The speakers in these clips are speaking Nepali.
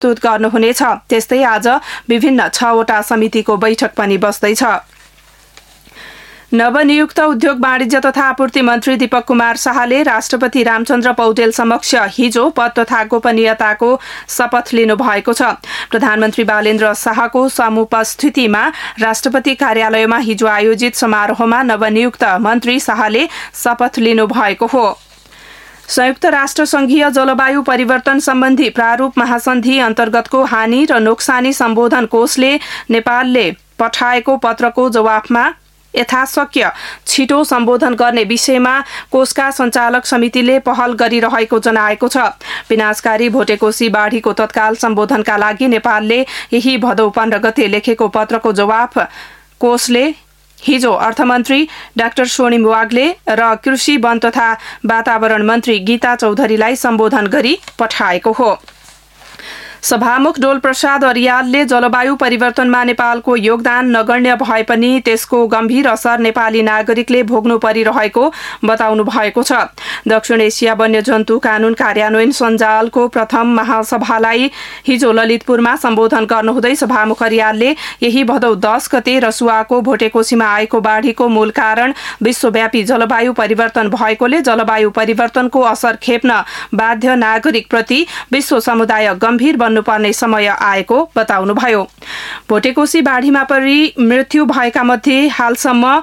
प्रस्तुत गर्नुहुनेछ। त्यस्तै आज विभिन्न 6वटा समितिको बैठक पनि बस्दैछ। नवनियुक्त उद्योग वाणिज्य तथा आपूर्ति मन्त्री दीपक कुमार शाहले राष्ट्रपति रामचन्द्र पौडेल समक्ष हिजो पद तथा गोपनीयताको शपथ लिनु भएको छ। प्रधानमन्त्री बालेन्द्र शाहको समुपस्थितिमा राष्ट्रपति कार्यालयमा हिजो आयोजित समारोहमा नवनियुक्त मन्त्री शाहले शपथ लिनु भएको हो। संयुक्त राष्ट्र संघीय जलवायु परिवर्तन सम्बन्धी प्रारूप महासन्धि अन्तर्गतको हानि र नोक्सानी सम्बोधन कोषले नेपालले पठाएको पत्रको जवाफमा यथाशक्य छिटो सम्बोधन गर्ने विषयमा कोषका सञ्चालक समितिले पहल गरिरहेको जनाएको छ। विनाशकारी भोटेकोशी बाढीको तत्काल सम्बोधनका लागि नेपालले यही भदौ 15 गते लेखेको पत्रको जवाफ कोषले हिजो अर्थमन्त्री डाक्टर सोनिम वाग्ले र कृषि वन तथा वातावरण मन्त्री गीता चौधरीलाई सम्बोधन गरी पठाएको हो। सभामुख डोलप्रसाद अरियालले जलवायु परिवर्तनमा नेपालको योगदान नगण्य भए पनि त्यसको गम्भीर असर नेपाली नागरिकले भोग्नु परिरहेको बताउनु भएको छ। दक्षिण एसिया वन्यजन्तु कानून कार्यान्वयन सञ्जालको प्रथम महासभालाई हिजो ललितपुरमा सम्बोधन गर्नुहुँदै सभामुख अरियालले यही भदौ 10 गते रसुवाको भोटेकोशीमा आएको बाढीको मूल कारण विश्वव्यापी जलवायु परिवर्तन भएकोले जलवायु परिवर्तनको असर खेप्न बाध्य नागरिकप्रति विश्व समुदाय गम्भीर पर्ने समय आएको बताउनुभयो। भोटेकोशी बाढीमा परि मृत्यु भएका मध्ये हालसम्म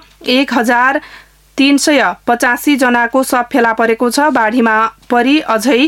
1385 जनाको शव फेला परेको छ। बाढीमा परि अझै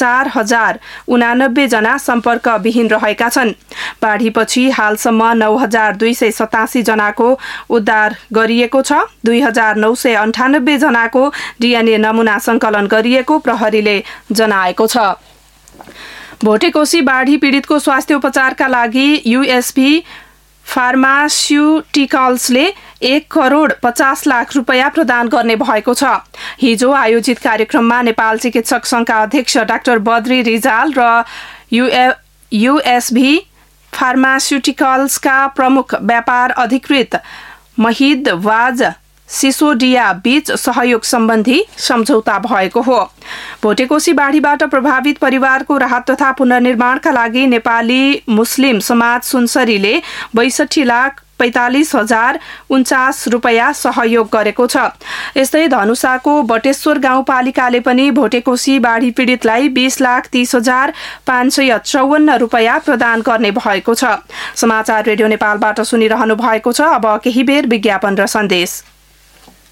4089 जना सम्पर्कविहीन रहेका छन्। बाढीपछि हालसम्म 9287 जनाको उद्धार गरिएको छ। 2998 जनाको डीएनए नमूना संकलन गरिएको प्रहरीले जनाएको छ। भोटेकोशी बाढी पीडितको स्वास्थ्य उपचारका लागि यूएसपी फार्मास्युटिकल्सले 1,50 लाख रुपैयाँ प्रदान गर्ने भएको छ। हिजो आयोजित कार्यक्रममा नेपाल चिकित्सक संघका अध्यक्ष डाक्टर बद्री रिजाल र यूएसबी फार्मास्युटिकल्सका प्रमुख व्यापार अधिकृत महिद वाज सिसोडिया बीच सहयोग सम्बन्धी सम्झौता भएको हो। भोटेकोशी बाढीबाट प्रभावित परिवारको राहत तथा पुनर्निर्माणका लागि नेपाली मुस्लिम समाज सुनसरीले 62,45,049 रुपैयाँ सहयोग गरेको छ। यस्तै धनुषाको बटेश्वर गाउँपालिकाले पनि भोटेकोशी बाढी पीडितलाई 20,30,554 रुपैयाँ प्रदान गर्ने भएको छ। समाचार रेडियो नेपालबाट सुनिरहनु भएको छ। अब केही बेर विज्ञापन र सन्देश।